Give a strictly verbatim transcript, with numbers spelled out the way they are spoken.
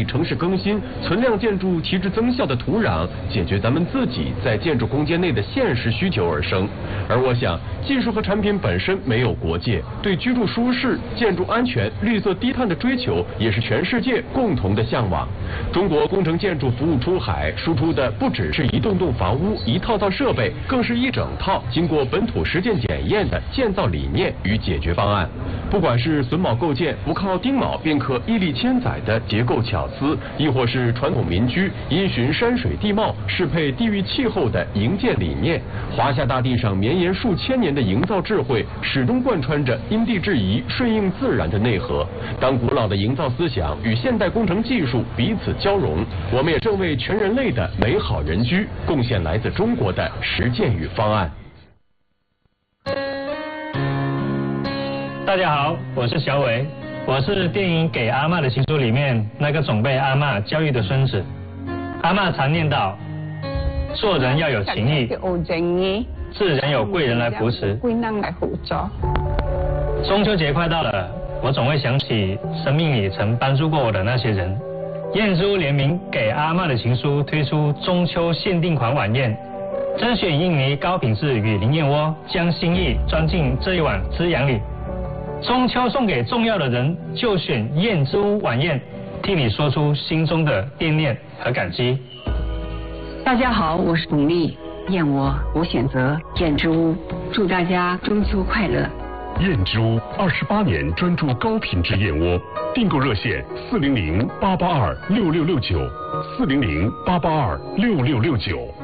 理城市更新、存量建筑提质增效的土壤，解决咱们自己在建筑空间内的现实需求而生。而我想，技术和产品本身没有国界，对居住舒适、建筑安全、绿色低碳的追求，也是全世界共同的向往。中国工程建筑服务出海，输出的不只是一栋栋房屋、一套套设备，更是一整套经过本土实践检验的建造理念与解决方案。不管是榫卯构建不靠钉铆便可屹立千载的结构巧思，亦或是传统民居因循山水地貌、适配地域气候的营建理念，华夏大地上绵延数千年的营造智慧，始终贯穿着因地制宜、顺应自然的内核。当古老的营造思想与现代工程技术彼此交融，我们也正为全人类的美好人居贡献来自中国的实践与方案。 大家好，我是小伟，我是电影《给阿嬷的情书》里面那个总被阿嬷教育的孙子。阿嬷常念叨，做人要有情义，自然有贵人来扶持。中秋节快到了，我总会想起生命里曾帮助过我的那些人。燕之屋联名《给阿嬷的情书》推出中秋限定款晚宴，甄选印尼高品质雨林燕窝，将心意装进这一碗滋养里。中秋送给重要的人，就选燕之屋晚宴，替你说出心中的惦念和感激。 大家好，我是董丽，燕窝我选择燕之屋，祝大家中秋快乐。 燕之屋二十八年专注高品质燕窝，订购热线四零零八八二六六六九，四零零八八二六六六九。